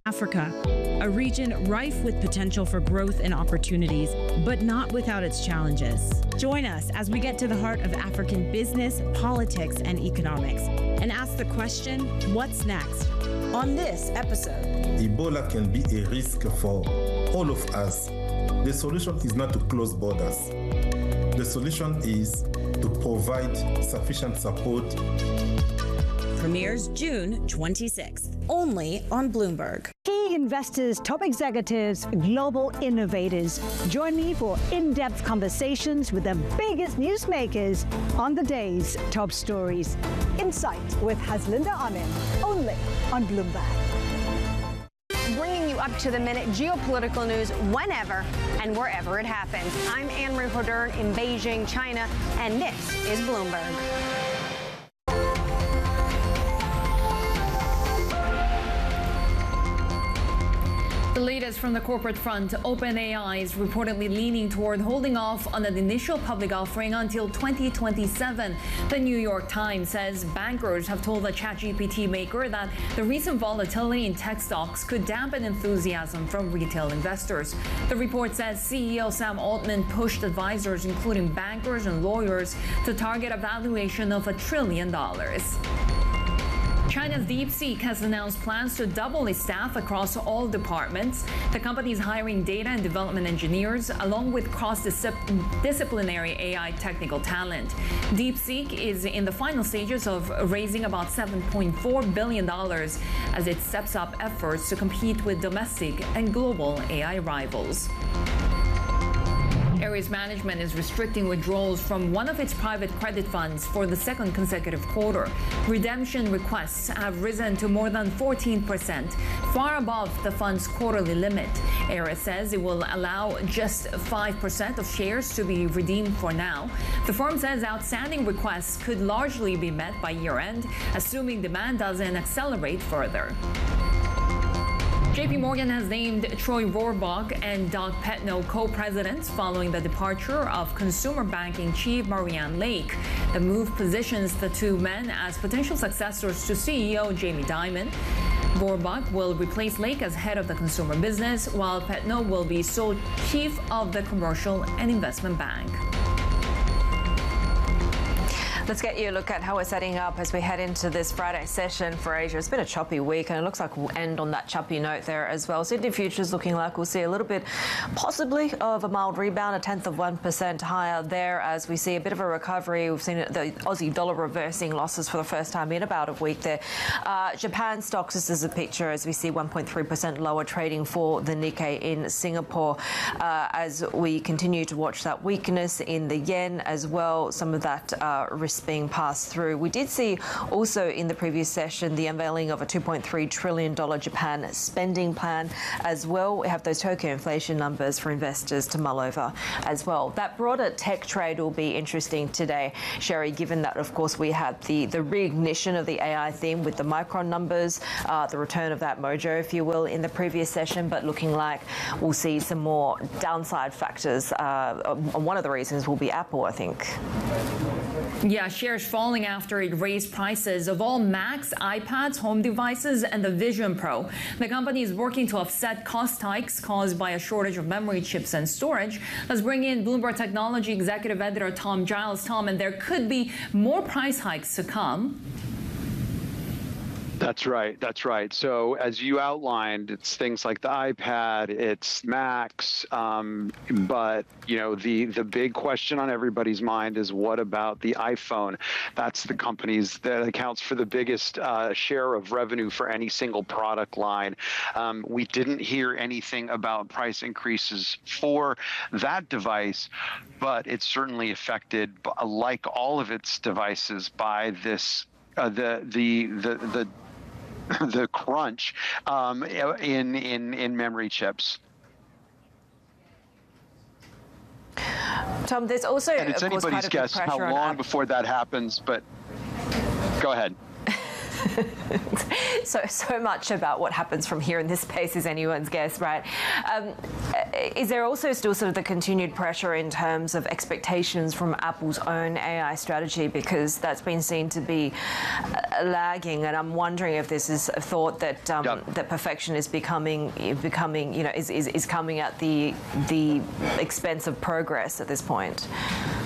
Africa, a region rife with potential for growth and opportunities, but not without its challenges. Join us as we get to the heart of African business, politics, and economics, and ask the question, what's next? On this episode, Ebola can be a risk for all of us. The solution is not to close borders. The solution is to provide sufficient support. Premieres June 26th, only on Bloomberg. Key investors, top executives, global innovators. Join me for in-depth conversations with the biggest newsmakers on the day's top stories. Insight with Haslinda Amin, only on Bloomberg. Bringing you up to the minute geopolitical news whenever and wherever it happens. I'm Anne-Marie Hodern in Beijing, China, and this is Bloomberg. The latest from the corporate front, OpenAI is reportedly leaning toward holding off on an initial public offering until 2027. The New York Times says bankers have told the ChatGPT maker that the recent volatility in tech stocks could dampen enthusiasm from retail investors. The report says CEO Sam Altman pushed advisors, including bankers and lawyers, to target a valuation of $1 trillion. China's DeepSeek has announced plans to double its staff across all departments. The company is hiring data and development engineers, along with cross-disciplinary AI technical talent. DeepSeek is in the final stages of raising about $7.4 billion as it steps up efforts to compete with domestic and global AI rivals. Ares Management is restricting withdrawals from one of its private credit funds for the second consecutive quarter. Redemption requests have risen to more than 14%, far above the fund's quarterly limit. Ares says it will allow just 5% of shares to be redeemed for now. The firm says outstanding requests could largely be met by year-end, assuming demand doesn't accelerate further. JP Morgan has named Troy Rohrbach and Doug Petno co-presidents following the departure of consumer banking chief Marianne Lake. The move positions the two men as potential successors to CEO Jamie Dimon. Rohrbach will replace Lake as head of the consumer business, while Petno will be sole chief of the commercial and investment bank. Let's get you a look at how we're setting up as we head into this Friday session for Asia. It's been a choppy week, and it looks like we'll end on that choppy note there as well. Sydney futures looking like we'll see a little bit, possibly, of a mild rebound, 1/10% higher there as we see a bit of a recovery. We've seen the Aussie dollar reversing losses for the first time in about a week there. Japan stocks, this is a picture as we see 1.3% lower trading for the Nikkei in Singapore as we continue to watch that weakness in the yen as well. Some of that risk being passed through. We did see also in the previous session the unveiling of a $2.3 trillion Japan spending plan as well. We have those Tokyo inflation numbers for investors to mull over as well. That broader tech trade will be interesting today, Sherry, given that, of course, we had the reignition of the AI theme with the Micron numbers, the return of that mojo, if you will, in the previous session, but looking like we'll see some more downside factors. One of the reasons will be Apple, I think. Yeah, shares falling after it raised prices of all Macs, iPads, home devices, and the Vision Pro. The company is working to offset cost hikes caused by a shortage of memory chips and storage. Let's bring in Bloomberg Technology Executive Editor Tom Giles. Tom, and there could be more price hikes to come. That's right. That's right. So as you outlined, it's things like the iPad, it's Macs, but you know the big question on everybody's mind is what about the iPhone? That's the companies that accounts for the biggest share of revenue for any single product line. We didn't hear anything about price increases for that device, but it's certainly affected, like all of its devices, by this the crunch in memory chips. Tom, there's also, and it's anybody's guess how long before that happens, but go ahead. so much about what happens from here in this space is anyone's guess, right? Is there also still sort of the continued pressure in terms of expectations from Apple's own AI strategy, because that's been seen to be lagging? And I'm wondering if this is a thought that that perfection is becoming, is coming at the expense of progress at this point.